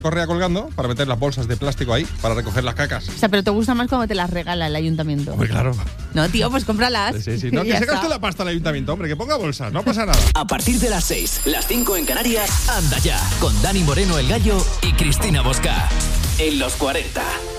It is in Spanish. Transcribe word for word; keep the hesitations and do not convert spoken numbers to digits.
correa colgando para meter las bolsas de plástico ahí, para recoger las cacas. O sea, pero te gusta más cuando te las regala el ayuntamiento. Hombre, claro. No, tío, pues cómpralas. Sí, sí. No, que se gaste la pasta el ayuntamiento, hombre, que ponga bolsas, no pasa nada. A partir de las seis, las cinco en Canarias, Anda Ya, con Dani Moreno el Gallo y Cristina Bosca. En los cuarenta.